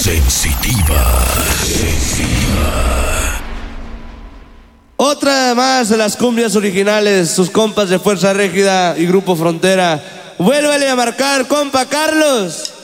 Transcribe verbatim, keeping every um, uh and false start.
Sensitiva. Sensitiva. Otra más de las cumbias originales, sus compas de Fuerza Régida y Grupo Frontera. Vuélvele a marcar, compa Carlos.